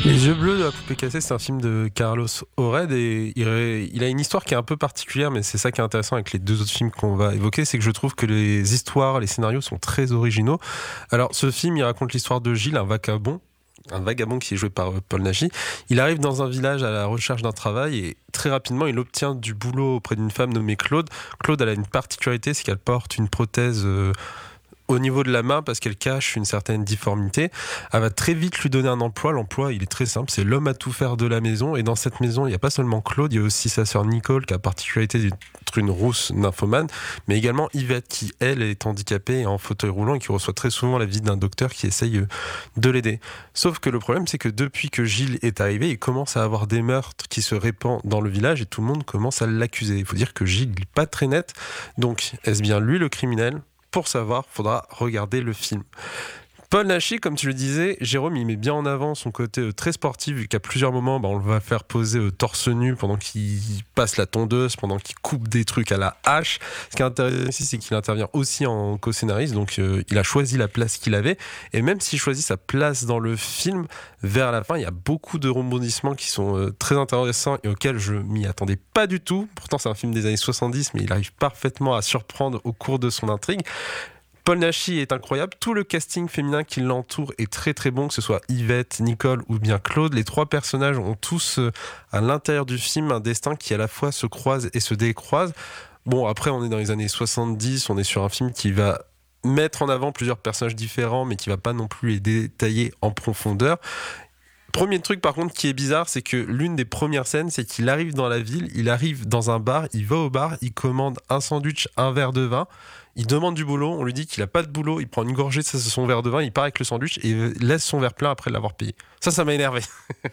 Les yeux bleus de la poupée cassée, c'est un film de Carlos Ored et il a une histoire qui est un peu particulière, mais c'est ça qui est intéressant avec les deux autres films qu'on va évoquer, c'est que je trouve que les histoires, les scénarios sont très originaux. Alors ce film, il raconte l'histoire de Gilles, un vagabond qui est joué par Paul Naschy. Il arrive dans un village à la recherche d'un travail et très rapidement il obtient du boulot auprès d'une femme nommée Claude. Claude, elle a une particularité, c'est qu'elle porte une prothèse au niveau de la main parce qu'elle cache une certaine difformité. Elle va très vite lui donner un emploi. L'emploi, il est très simple, c'est l'homme à tout faire de la maison. Et dans cette maison, il n'y a pas seulement Claude, il y a aussi sa sœur Nicole qui a la particularité d'être une rousse nymphomane, mais également Yvette qui, elle, est handicapée et en fauteuil roulant et qui reçoit très souvent la visite d'un docteur qui essaye de l'aider. Sauf que le problème, c'est que depuis que Gilles est arrivé, il commence à avoir des meurtres qui se répandent dans le village et tout le monde commence à l'accuser. Il faut dire que Gilles n'est pas très net. Donc, est-ce bien lui le criminel ? Pour savoir, il faudra regarder le film. Paul Naschy, comme tu le disais, Jérôme, il met bien en avant son côté très sportif, vu qu'à plusieurs moments, on le va faire poser torse nu pendant qu'il passe la tondeuse, pendant qu'il coupe des trucs à la hache. Ce qui est intéressant ici, c'est qu'il intervient aussi en co-scénariste, donc il a choisi la place qu'il avait. Et même s'il choisit sa place dans le film, vers la fin, il y a beaucoup de rebondissements qui sont très intéressants et auxquels je m'y attendais pas du tout. Pourtant, c'est un film des années 70, mais il arrive parfaitement à surprendre au cours de son intrigue. Paul Naschy est incroyable, tout le casting féminin qui l'entoure est très très bon, que ce soit Yvette, Nicole ou bien Claude. Les trois personnages ont tous à l'intérieur du film un destin qui à la fois se croise et se décroise. Bon, après on est dans les années 70, on est sur un film qui va mettre en avant plusieurs personnages différents mais qui va pas non plus les détailler en profondeur. Premier truc par contre qui est bizarre, c'est que l'une des premières scènes, c'est qu'il arrive dans la ville, il arrive dans un bar, il va au bar, il commande un sandwich, un verre de vin, il demande du boulot, on lui dit qu'il n'a pas de boulot, il prend une gorgée de son verre de vin, il part avec le sandwich et il laisse son verre plein après l'avoir payé. Ça m'a énervé.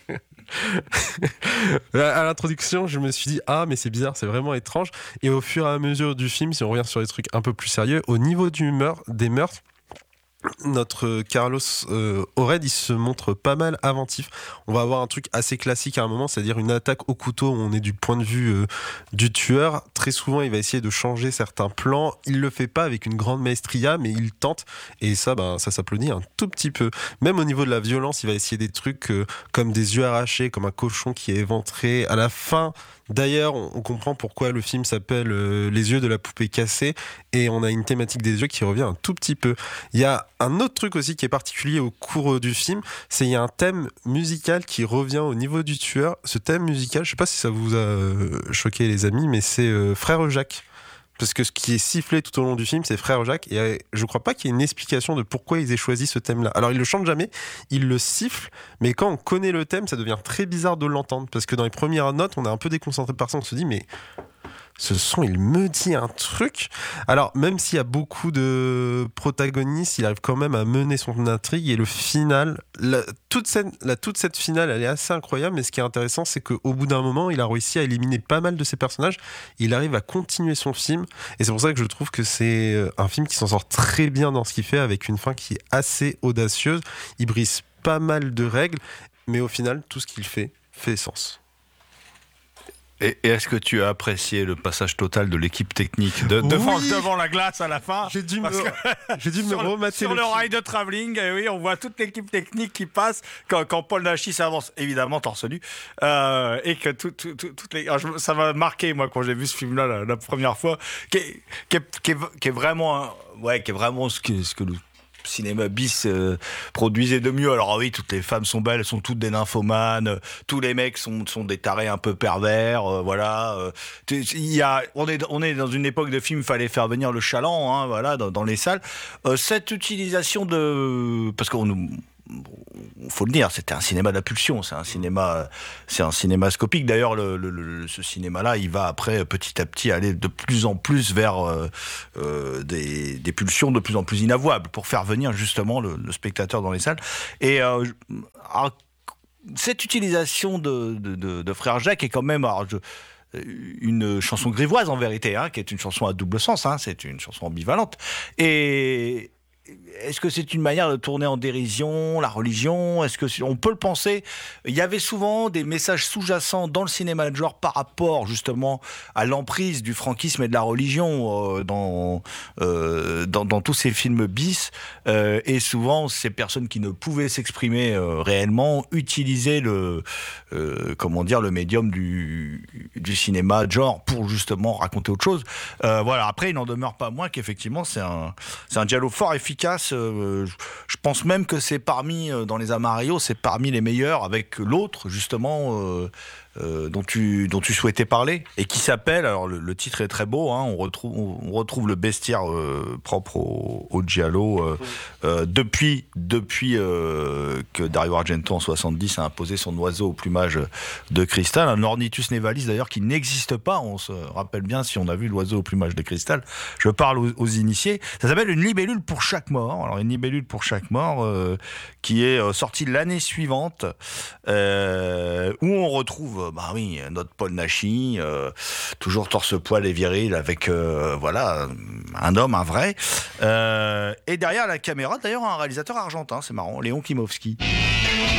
À l'introduction, je me suis dit mais c'est bizarre, c'est vraiment étrange. Et au fur et à mesure du film, si on revient sur des trucs un peu plus sérieux, au niveau des meurtres, notre Carlos Ored, il se montre pas mal inventif. On va avoir un truc assez classique à un moment, c'est-à-dire une attaque au couteau où on est du point de vue du tueur. Très souvent, il va essayer de changer certains plans. Il le fait pas avec une grande maestria, mais il tente. Et ça s'applaudit un tout petit peu. Même au niveau de la violence, il va essayer des trucs comme des yeux arrachés, comme un cochon qui est éventré. À la fin, d'ailleurs, on comprend pourquoi le film s'appelle Les yeux de la poupée cassée. Et on a une thématique des yeux qui revient un tout petit peu. Il y a un autre truc aussi qui est particulier au cours du film, c'est qu'il y a un thème musical qui revient au niveau du tueur. Ce thème musical, je sais pas si ça vous a choqué les amis, mais c'est Frère Jacques. Parce que ce qui est sifflé tout au long du film, c'est Frère Jacques. Et je crois pas qu'il y ait une explication de pourquoi ils aient choisi ce thème-là. Alors, ils le chantent jamais, ils le sifflent, mais quand on connaît le thème, ça devient très bizarre de l'entendre. Parce que dans les premières notes, on est un peu déconcentré par ça, on se dit, mais ce son, il me dit un truc. Alors, même s'il y a beaucoup de protagonistes, il arrive quand même à mener son intrigue. Et le final, toute cette finale, elle est assez incroyable. Mais ce qui est intéressant, c'est qu'au bout d'un moment, il a réussi à éliminer pas mal de ses personnages. Il arrive à continuer son film. Et c'est pour ça que je trouve que c'est un film qui s'en sort très bien dans ce qu'il fait, avec une fin qui est assez audacieuse. Il brise pas mal de règles. Mais au final, tout ce qu'il fait sens. Et est-ce que tu as apprécié le passage total de l'équipe technique devant la glace à la fin? J'ai dû me remater sur le rail de travelling. Oui, on voit toute l'équipe technique qui passe quand Paul Naschy s'avance, évidemment torse nu, et que toutes les. Ça m'a marqué moi quand j'ai vu ce film-là la première fois, qui est vraiment ce que le cinéma bis produisait de mieux. Alors oui, toutes les femmes sont belles, elles sont toutes des nymphomanes, tous les mecs sont des tarés un peu pervers, voilà. On est dans une époque de film, il fallait faire venir le chaland, voilà, dans les salles. Cette utilisation parce qu'on faut le dire, c'était un cinéma d'impulsion, c'est un cinéma scopique. D'ailleurs, ce cinéma-là, il va après petit à petit aller de plus en plus vers des pulsions de plus en plus inavouables pour faire venir justement le spectateur dans les salles. Et cette utilisation de Frère Jacques est quand même une chanson grivoise en vérité, qui est une chanson à double sens, c'est une chanson ambivalente. Et est-ce que c'est une manière de tourner en dérision la religion? Est-ce que on peut le penser? Il y avait souvent des messages sous-jacents dans le cinéma de genre par rapport justement à l'emprise du franquisme et de la religion dans tous ces films bis. Et souvent, ces personnes qui ne pouvaient s'exprimer réellement utilisaient le médium du cinéma de genre pour justement raconter autre chose. Voilà. Après, il n'en demeure pas moins qu'effectivement, c'est un giallo fort efficace. Je pense même que c'est dans les Amarillo, c'est parmi les meilleurs, avec l'autre justement dont tu souhaitais parler et qui s'appelle, alors le titre est très beau, hein, on retrouve le bestiaire propre au giallo depuis que Dario Argento en 70 a imposé son oiseau au plumage de cristal, un Ornithus nivalis d'ailleurs qui n'existe pas. On se rappelle bien si on a vu l'oiseau au plumage de cristal. Je parle aux initiés. Ça s'appelle Une libellule pour chaque mort. Alors une libellule pour chaque mort qui est sortie l'année suivante, où on retrouve notre Paul Naschy, toujours torse-poil et viril, avec un homme, un vrai. Et derrière la caméra, d'ailleurs, un réalisateur argentin, c'est marrant, Léon Klimovski.